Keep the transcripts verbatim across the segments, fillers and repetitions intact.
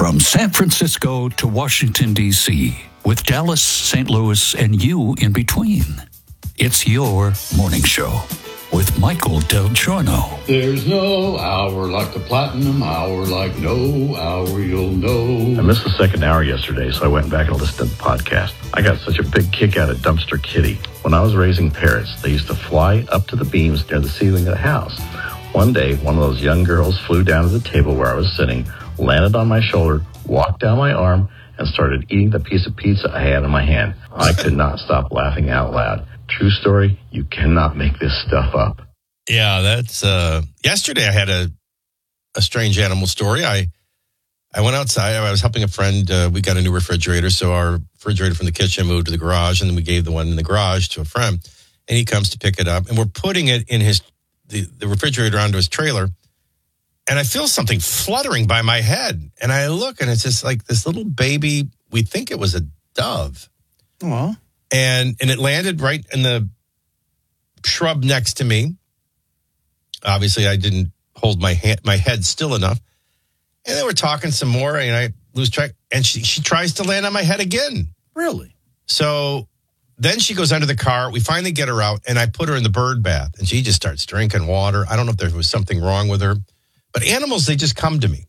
From San Francisco to Washington, D C, with Dallas, Saint Louis, and you in between. It's your morning show with Michael Del Giorno. There's no hour like the platinum hour, like no hour you'll know. I missed the second hour yesterday, so I went back and listened to the podcast. I got such a big kick out of Dumpster Kitty. When I was raising parrots, they used to fly up to the beams near the ceiling of the house. One day, one of those young girls flew down to the table where I was sitting, landed on my shoulder, walked down my arm, and started eating the piece of pizza I had in my hand. I could not stop laughing out loud. True story, you cannot make this stuff up. Yeah, that's, uh, yesterday I had a, a strange animal story. I, I went outside, I was helping a friend, uh, we got a new refrigerator, so our refrigerator from the kitchen moved to the garage, and then we gave the one in the garage to a friend, and he comes to pick it up, and we're putting it in his, the, the refrigerator onto his trailer, and I feel something fluttering by my head, and I look, and it's just like this little baby, we think it was a dove. Well, And and it landed right in the shrub next to me. Obviously, I didn't hold my hand, my head still enough. And then we're talking some more, and I lose track. And she, she tries to land on my head again. Really? So then she goes under the car. We finally get her out, and I put her in the bird bath. And she just starts drinking water. I don't know if there was something wrong with her. But animals, they just come to me.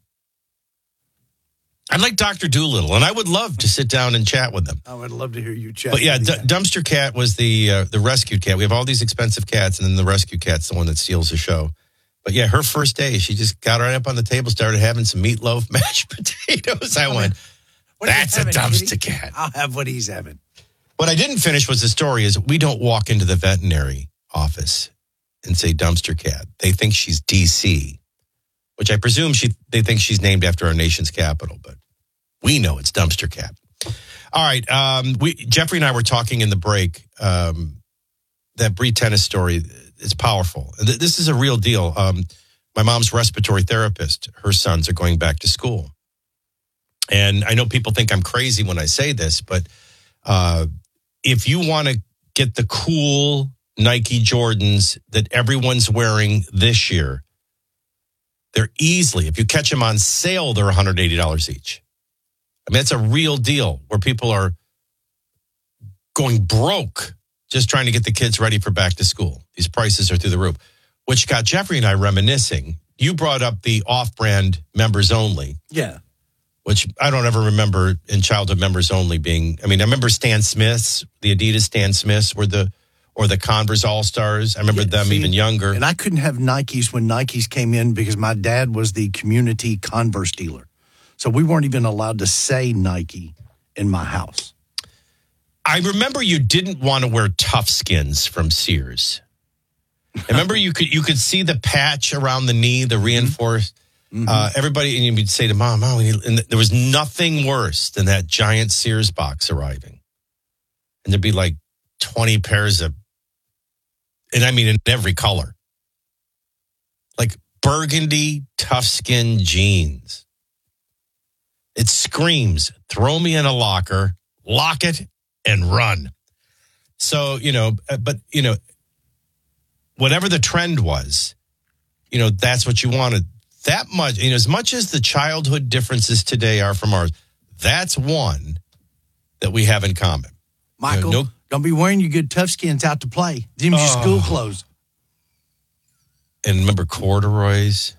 I'd like Doctor Doolittle, and I would love to sit down and chat with them. I would love to hear you chat. But yeah, D- Dumpster Cat was the uh, the rescue cat. We have all these expensive cats, and then the rescue cat's the one that steals the show. But yeah, her first day, she just got right up on the table, started having some meatloaf, mashed potatoes. I went, that's a dumpster cat. I'll have what he's having. What I didn't finish was the story is we don't walk into the veterinary office and say dumpster cat. They think she's D C, which I presume she they think she's named after our nation's capital, but we know it's Dumpster Cat. All right, um, we Jeffrey and I were talking in the break. Um, that Bree tennis story is powerful. This is a real deal. Um, my mom's respiratory therapist, her sons are going back to school. And I know people think I'm crazy when I say this, but uh, if you want to get the cool Nike Jordans that everyone's wearing this year, they're easily, if you catch them on sale, they're one hundred eighty dollars each. I mean, it's a real deal where people are going broke just trying to get the kids ready for back to school. These prices are through the roof, which got Jeffrey and I reminiscing. You brought up the off-brand members only. Yeah. Which I don't ever remember in childhood members only being, I mean, I remember Stan Smiths, the Adidas Stan Smiths were the, or the Converse All-Stars. I remember yeah, them see, even younger. And I couldn't have Nikes when Nikes came in because my dad was the community Converse dealer. So we weren't even allowed to say Nike in my house. I remember you didn't want to wear Tough Skins from Sears. I remember you could you could see the patch around the knee, the reinforced. Mm-hmm. Uh, everybody, and you'd say to Mom, Mom, and there was nothing worse than that giant Sears box arriving. And there'd be like twenty pairs of, and I mean in every color. Like burgundy, tough skin jeans. It screams, throw me in a locker, lock it, and run. So, you know, but, you know, whatever the trend was, you know, that's what you wanted. That much, you know, as much as the childhood differences today are from ours, that's one that we have in common. Michael, you know, no, don't be wearing your good tough skins out to play. Them your oh. school clothes. And remember corduroys?